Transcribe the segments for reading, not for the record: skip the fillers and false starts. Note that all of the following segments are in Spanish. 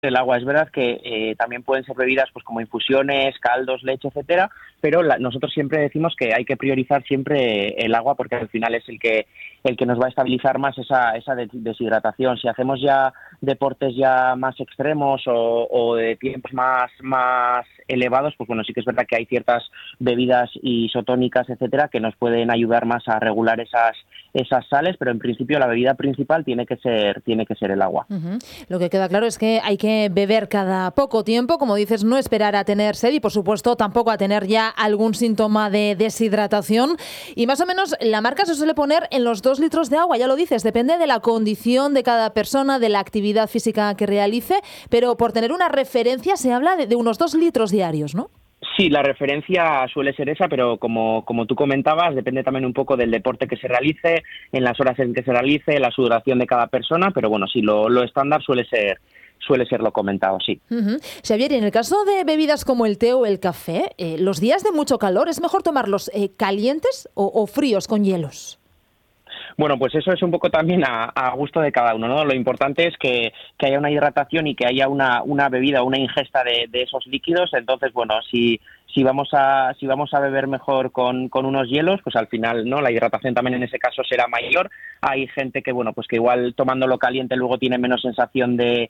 el agua. Es verdad que también pueden ser bebidas pues como infusiones, caldos, leche, etcétera, pero nosotros siempre decimos que hay que priorizar siempre el agua porque al final es el que nos va a estabilizar más esa deshidratación. Si hacemos ya deportes ya más extremos o de tiempos más elevados, pues bueno, sí que es verdad que hay ciertas bebidas isotónicas, etcétera, que nos pueden ayudar más a regular esas sales, pero en principio la bebida principal tiene que ser el agua. Uh-huh. Lo que queda claro es que hay que beber cada poco tiempo, como dices, no esperar a tener sed y por supuesto tampoco a tener ya algún síntoma de deshidratación. Y más o menos la marca se suele poner en los 2 litros de agua, ya lo dices, depende de la condición de cada persona, de la actividad física que realice, pero por tener una referencia se habla de unos 2 litros diarios, ¿no? Sí, la referencia suele ser esa, pero como tú comentabas, depende también un poco del deporte que se realice, en las horas en que se realice, la sudoración de cada persona, pero bueno, sí, lo estándar suele ser lo comentado, sí. Uh-huh. Xavier, y en el caso de bebidas como el té o el café, los días de mucho calor, ¿es mejor tomarlos calientes o fríos con hielos? Bueno, pues eso es un poco también a gusto de cada uno, ¿no? Lo importante es que haya una hidratación y que haya una bebida, una ingesta de esos líquidos. Entonces, bueno, si vamos a beber mejor con unos hielos, pues al final, ¿no? La hidratación también en ese caso será mayor. Hay gente que, bueno, pues que igual tomándolo caliente luego tiene menos sensación de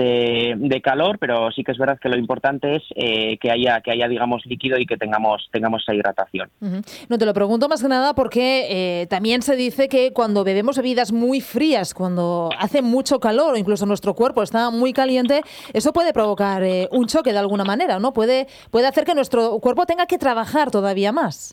calor, pero sí que es verdad que lo importante es que haya digamos líquido y que tengamos esa hidratación. Uh-huh. No, te lo pregunto más que nada porque también se dice que cuando bebemos bebidas muy frías, cuando hace mucho calor o incluso nuestro cuerpo está muy caliente, eso puede provocar un choque de alguna manera, ¿no? Puede hacer que nuestro cuerpo tenga que trabajar todavía más.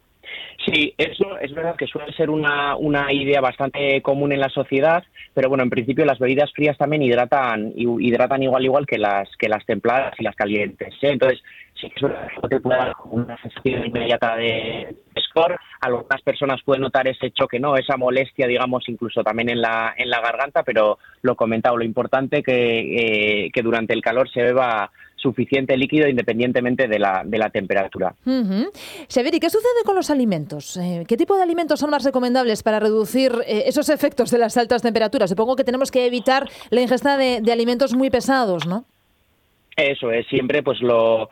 Sí, eso es verdad que suele ser una idea bastante común en la sociedad, pero bueno, en principio las bebidas frías también hidratan igual que las templadas y las calientes, ¿eh? Entonces, sí que es verdad que te puede dar una sensación inmediata de escor. Algunas personas pueden notar ese choque, ¿no? Esa molestia, digamos, incluso también en la garganta, pero lo comentado, lo importante que durante el calor se beba suficiente líquido independientemente de la temperatura. Uh-huh. Xavier, ¿y qué sucede con los alimentos? ¿Qué tipo de alimentos son más recomendables para reducir esos efectos de las altas temperaturas? Supongo que tenemos que evitar la ingesta de alimentos muy pesados, ¿no? Eso es, siempre pues lo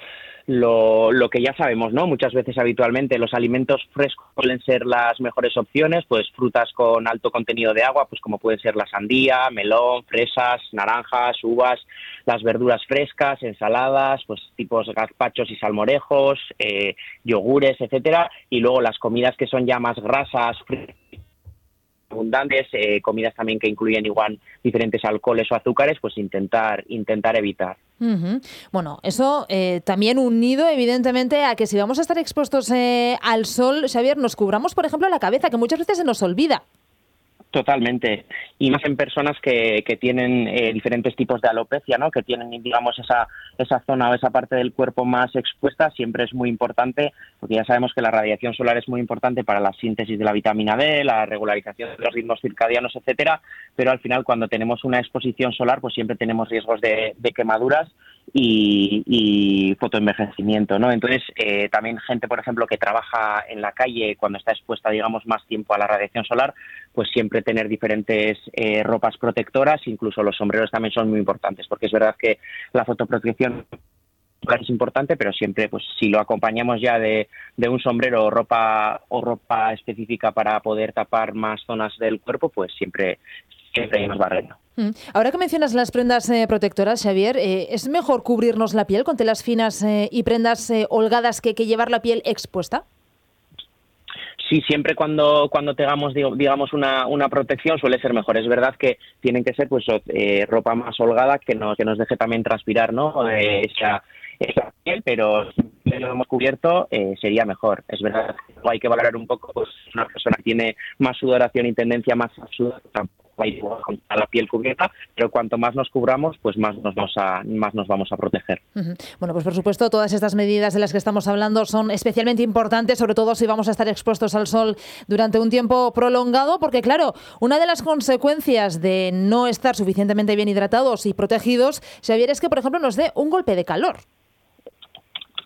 que ya sabemos, ¿no? Muchas veces habitualmente los alimentos frescos suelen ser las mejores opciones, pues frutas con alto contenido de agua, pues como puede ser la sandía, melón, fresas, naranjas, uvas, las verduras frescas, ensaladas, pues tipos gazpachos y salmorejos, yogures, etcétera, y luego las comidas que son ya más grasas, abundantes, comidas también que incluyen igual diferentes alcoholes o azúcares, pues intentar evitar. Uh-huh. Bueno, eso también unido evidentemente a que si vamos a estar expuestos al sol, Xavier, nos cubramos, por ejemplo, la cabeza, que muchas veces se nos olvida. Totalmente, y más en personas que tienen diferentes tipos de alopecia, ¿no? Que tienen, digamos, esa zona o esa parte del cuerpo más expuesta, siempre es muy importante, porque ya sabemos que la radiación solar es muy importante para la síntesis de la vitamina D, la regularización de los ritmos circadianos, etcétera, pero al final cuando tenemos una exposición solar, pues siempre tenemos riesgos de quemaduras y fotoenvejecimiento, ¿no? Entonces, también gente, por ejemplo, que trabaja en la calle cuando está expuesta, digamos, más tiempo a la radiación solar, pues siempre tener diferentes ropas protectoras, incluso los sombreros también son muy importantes, porque es verdad que la fotoprotección es importante, pero siempre, pues si lo acompañamos ya de un sombrero o ropa específica para poder tapar más zonas del cuerpo, pues siempre hay más barreno. Ahora que mencionas las prendas protectoras, Xavier, ¿es mejor cubrirnos la piel con telas finas y prendas holgadas que llevar la piel expuesta? Sí, siempre cuando tengamos, digamos, una protección suele ser mejor. Es verdad que tienen que ser pues ropa más holgada que nos deje también transpirar, ¿no? Esa piel, pero si lo hemos cubierto sería mejor. Es verdad que hay que valorar un poco, pues una persona que tiene más sudoración y tendencia más a sudar, tampoco hay que con la piel cubierta, pero cuanto más nos cubramos, pues más nos vamos a proteger. Uh-huh. Bueno, pues por supuesto todas estas medidas de las que estamos hablando son especialmente importantes, sobre todo si vamos a estar expuestos al sol durante un tiempo prolongado, porque claro, una de las consecuencias de no estar suficientemente bien hidratados y protegidos, Xavier, es que por ejemplo nos dé un golpe de calor.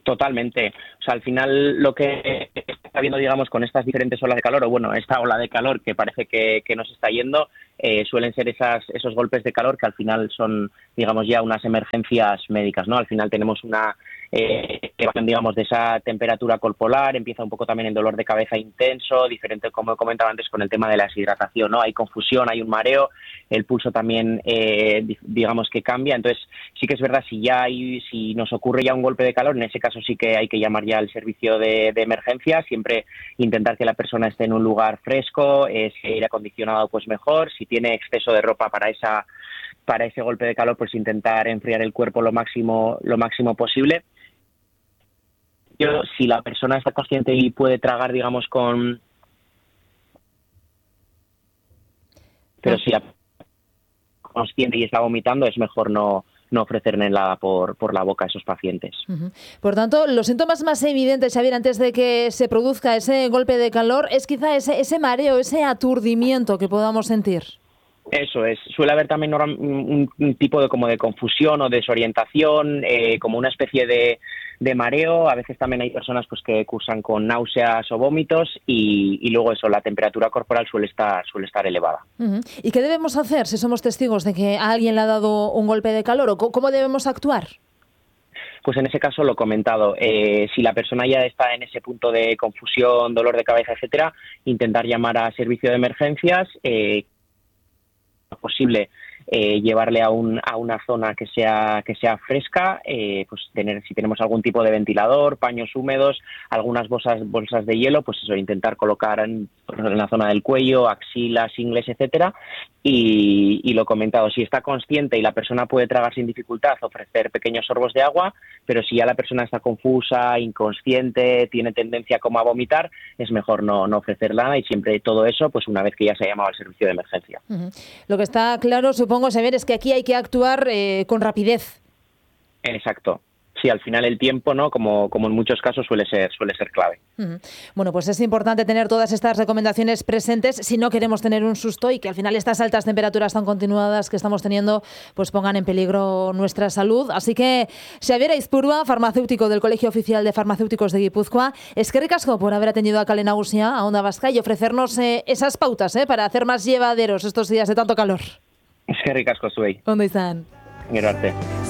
Totalmente. O sea, al final lo que está viendo, digamos, con estas diferentes olas de calor, o bueno, esta ola de calor que parece que nos está yendo, suelen ser esos golpes de calor que al final son, digamos, ya unas emergencias médicas, ¿no? Al final tenemos una elevación, digamos, de esa temperatura corporal, empieza un poco también el dolor de cabeza intenso, diferente, como comentaba antes, con el tema de la deshidratación, ¿no? Hay confusión, hay un mareo, el pulso también, digamos, que cambia. Entonces, sí que es verdad, si nos ocurre ya un golpe de calor, en ese caso sí que hay que llamar ya al servicio de emergencia, siempre intentar que la persona esté en un lugar fresco, si hay aire acondicionado, pues mejor, si tiene exceso de ropa para ese golpe de calor, pues intentar enfriar el cuerpo lo máximo posible. Si la persona está consciente y puede tragar, digamos, pero si la consciente y está vomitando, es mejor no ofrecerle nada por la boca a esos pacientes. Uh-huh. Por tanto, los síntomas más evidentes, Xavier, antes de que se produzca ese golpe de calor, es quizá ese mareo, ese aturdimiento que podamos sentir. Eso es. Suele haber también un tipo de confusión o desorientación, como una especie de mareo. A veces también hay personas pues que cursan con náuseas o vómitos y luego eso, la temperatura corporal suele estar elevada. Uh-huh. ¿Y qué debemos hacer si somos testigos de que a alguien le ha dado un golpe de calor o cómo debemos actuar? Pues en ese caso lo he comentado, si la persona ya está en ese punto de confusión, dolor de cabeza, etcétera, intentar llamar a servicio de emergencias, posible llevarle a una zona que sea fresca, pues si tenemos algún tipo de ventilador, paños húmedos, algunas bolsas de hielo, pues eso, intentar colocar en la zona del cuello, axilas, ingles, etcétera, y lo comentado, si está consciente y la persona puede tragar sin dificultad, ofrecer pequeños sorbos de agua, pero si ya la persona está confusa, inconsciente, tiene tendencia como a vomitar, es mejor no ofrecer nada, y siempre todo eso, pues una vez que ya se ha llamado al servicio de emergencia. Uh-huh. Lo que está claro, supongo, Xavier, es que aquí hay que actuar con rapidez. Exacto. Sí, al final el tiempo, ¿no? Como en muchos casos suele ser clave. Uh-huh. Bueno, pues es importante tener todas estas recomendaciones presentes si no queremos tener un susto y que al final estas altas temperaturas tan continuadas que estamos teniendo pues pongan en peligro nuestra salud. Así que Xavier Aizpurua, farmacéutico del Colegio Oficial de Farmacéuticos de Guipúzcoa, eskerrik asko por haber atendido a Kale Nagusia, a Onda Vasca, y ofrecernos esas pautas para hacer más llevaderos estos días de tanto calor. Eskerrik asko zuei. Ondo izan. Gero arte.